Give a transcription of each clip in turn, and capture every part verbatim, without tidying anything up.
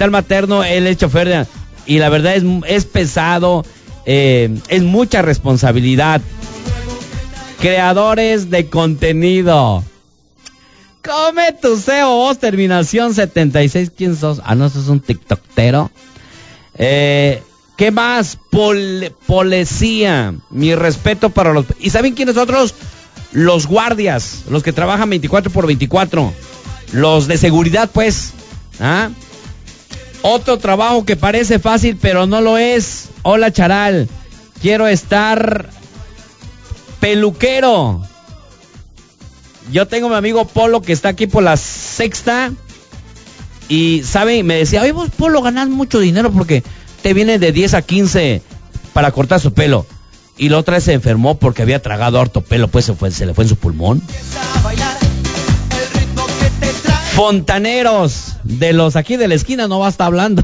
hospital materno, él es chofer de, y la verdad es, es pesado, eh, es mucha responsabilidad. Creadores de contenido. Come tu C O vos, terminación setenta y seis. ¿Quién sos? Ah, no, sos un tiktokero. Eh, ¿Qué más? Pol, policía. Mi respeto para los... ¿Y saben quiénes otros? Los guardias, los que trabajan veinticuatro por veinticuatro. Los de seguridad, pues. ¿Ah? Otro trabajo que parece fácil, pero no lo es. Hola, Charal. Quiero estar... peluquero. Yo tengo a mi amigo Polo que está aquí por la Sexta y sabe, me decía, oye vos Polo ganás mucho dinero porque te viene de diez a quince para cortar su pelo. Y la otra vez se enfermó porque había tragado harto pelo, pues se, fue, se le fue en su pulmón. Fontaneros de los aquí de la esquina no va a estar hablando.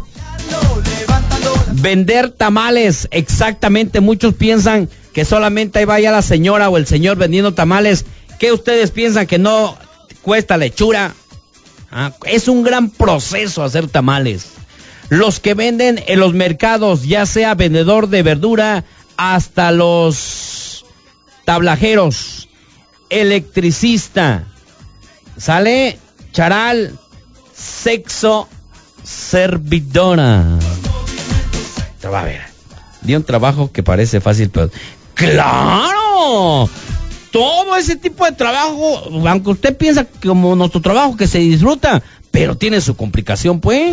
Vender tamales, exactamente, muchos piensan que solamente ahí vaya la señora o el señor vendiendo tamales. ¿Qué ustedes piensan que no cuesta lechura? ¿Ah? Es un gran proceso hacer tamales. Los que venden en los mercados, ya sea vendedor de verdura hasta los tablajeros, electricista, ¿sale? Charal, sexo, servidora. Te va a ver. Di un trabajo que parece fácil, pero... ¡Claro! Todo ese tipo de trabajo, aunque usted piensa como nuestro trabajo que se disfruta, pero tiene su complicación, pues.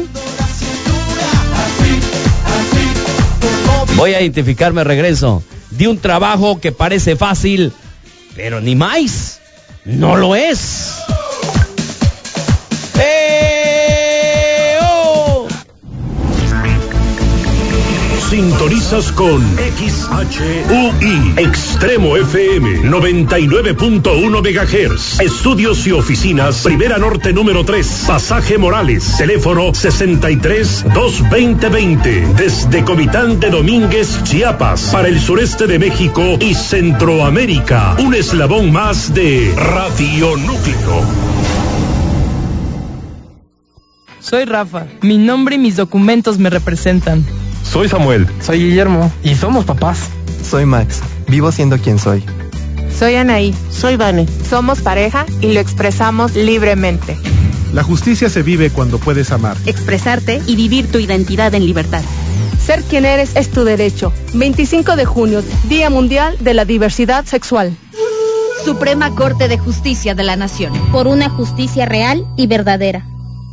Voy a identificarme, regreso. Di un trabajo que parece fácil, pero ni más, no lo es. ¡Eh! ¡Oh! Sintonizas con X H U I Extremo F M noventa y nueve punto uno megahertz. Estudios y oficinas Primera Norte número tres, Pasaje Morales. Teléfono sesenta y tres, dos veinte veinte. Desde Comitán de Domínguez, Chiapas, para el sureste de México y Centroamérica. Un eslabón más de Radio Núcleo. Soy Rafa. Mi nombre y mis documentos me representan. Soy Samuel. Soy Guillermo. Y somos papás. Soy Max. Vivo siendo quien soy. Soy Anaí. Soy Vane. Somos pareja y lo expresamos libremente. La justicia se vive cuando puedes amar, expresarte y vivir tu identidad en libertad. Ser quien eres es tu derecho. veinticinco de junio, Día Mundial de la Diversidad Sexual. Suprema Corte de Justicia de la Nación. Por una justicia real y verdadera.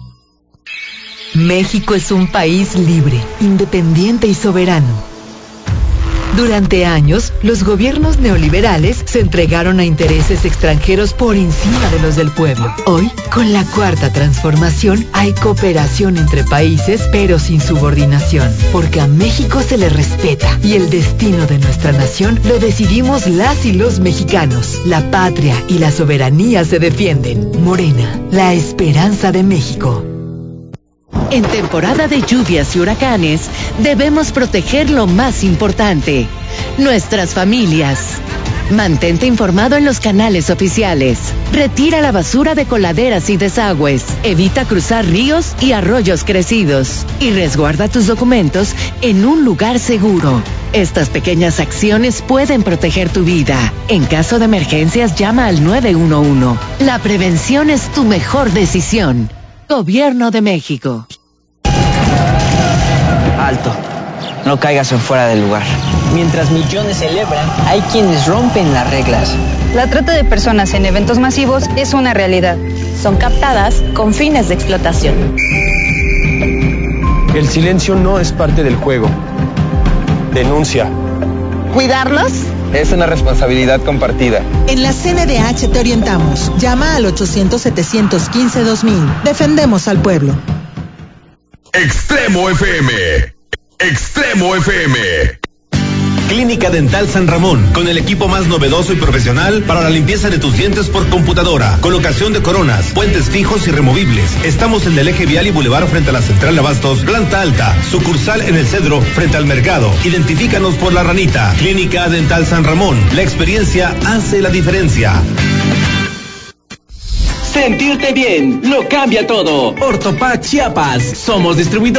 México es un país libre, independiente y soberano. Durante años, los gobiernos neoliberales se entregaron a intereses extranjeros por encima de los del pueblo. Hoy, con la Cuarta Transformación, hay cooperación entre países, pero sin subordinación, porque a México se le respeta y el destino de nuestra nación lo decidimos las y los mexicanos. La patria y la soberanía se defienden. Morena, la esperanza de México. En temporada de lluvias y huracanes, debemos proteger lo más importante, nuestras familias. Mantente informado en los canales oficiales. Retira la basura de coladeras y desagües. Evita cruzar ríos y arroyos crecidos. Y resguarda tus documentos en un lugar seguro. Estas pequeñas acciones pueden proteger tu vida. En caso de emergencias, llama al nueve uno uno. La prevención es tu mejor decisión. Gobierno de México. Alto, no caigas en fuera del lugar. Mientras millones celebran, hay quienes rompen las reglas. La trata de personas en eventos masivos es una realidad. Son captadas con fines de explotación. El silencio no es parte del juego. Denuncia. ¿Cuidarlos? Es una responsabilidad compartida. En la C N D H te orientamos. Llama al ochocientos, setecientos quince, dos mil. Defendemos al pueblo. Extremo F M. Extremo F M. Clínica Dental San Ramón, con el equipo más novedoso y profesional para la limpieza de tus dientes por computadora, colocación de coronas, puentes fijos y removibles. Estamos en el eje vial y bulevar frente a la Central de Abastos, planta alta, sucursal en el Cedro frente al mercado. Identifícanos por la ranita. Clínica Dental San Ramón, la experiencia hace la diferencia. Sentirte bien, lo cambia todo. Ortopac Chiapas, somos distribuidores.